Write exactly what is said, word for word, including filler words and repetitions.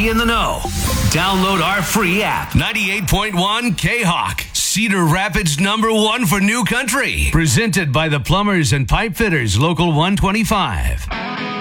be in the know. Download our free app. ninety-eight point one K-Hawk. Cedar Rapids number one for new country. Presented by the Plumbers and Pipe Fitters, Local one twenty-five.